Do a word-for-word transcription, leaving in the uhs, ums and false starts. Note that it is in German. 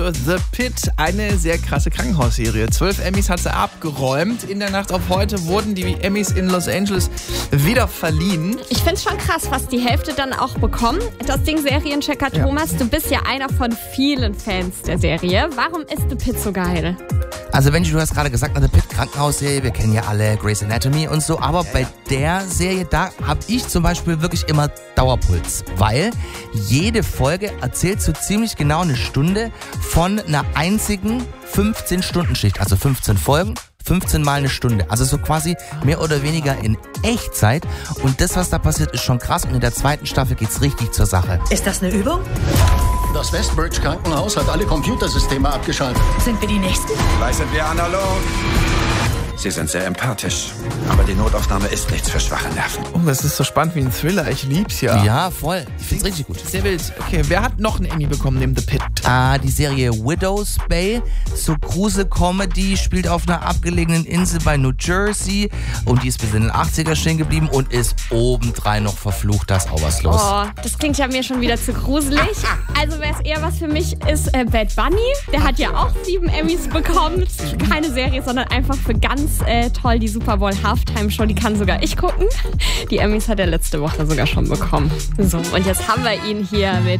The Pit, eine sehr krasse Krankenhausserie. Zwölf Emmys hat sie abgeräumt. In der Nacht auf heute wurden die Emmys in Los Angeles wieder verliehen. Ich finde es schon krass, was die Hälfte dann auch bekommen. Das Ding Serienchecker Ja. Thomas, du bist ja einer von vielen Fans der Serie. Warum ist The Pit so geil? Also Benji, du hast gerade gesagt, The Pit, Krankenhausserie, wir kennen ja alle Grey's Anatomy und so, aber bei der Serie, da habe ich zum Beispiel wirklich immer Dauerpuls, weil jede Folge erzählt so ziemlich genau eine Stunde von einer einzigen fünfzehn-Stunden-Schicht, also fünfzehn Folgen, fünfzehn Mal eine Stunde, also so quasi mehr oder weniger in Echtzeit, und das, was da passiert, ist schon krass, und in der zweiten Staffel geht's richtig zur Sache. Ist das eine Übung? Das Westbridge Krankenhaus hat alle Computersysteme abgeschaltet. Sind wir die Nächsten? Gleich sind wir analog. Sie sind sehr empathisch, aber die Notaufnahme ist nichts für schwache Nerven. Oh, das ist so spannend wie ein Thriller. Ich lieb's ja. Ja, voll. Ich find's richtig gut. Sehr wild. Okay, wer hat noch einen Emmy bekommen neben The Pit? Ah, die Serie Widow's Bay, so Grusel-Comedy, spielt auf einer abgelegenen Insel bei New Jersey und die ist bis in den achtziger stehen geblieben und ist obendrein noch verflucht, da ist auch was los. Oh, das klingt ja mir schon wieder zu gruselig. Also wäre es eher was für mich, ist äh, Bad Bunny. Der hat ja auch sieben Emmys bekommen. Keine Serie, sondern einfach für ganz äh, toll die Super Bowl Halftime Show. Die kann sogar ich gucken. Die Emmys hat er letzte Woche sogar schon bekommen. So, und jetzt haben wir ihn hier mit